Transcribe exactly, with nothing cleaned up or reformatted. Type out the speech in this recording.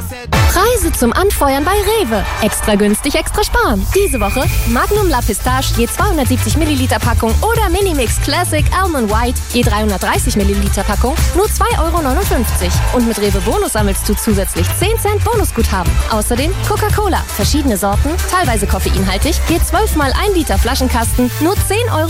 Preise zum Anfeuern bei Rewe. Extra günstig, extra sparen. Diese Woche Magnum La Pistache je zweihundertsiebzig Milliliter Packung oder Minimix Classic Almond White je dreihundertdreißig Milliliter Packung nur zwei Euro neunundfünfzig. Und mit Rewe Bonus sammelst du zusätzlich zehn Cent Bonusguthaben. Außerdem Coca-Cola, verschiedene Sorten, teilweise koffeinhaltig, je zwölf mal ein Liter Flaschenkasten, nur zehn Euro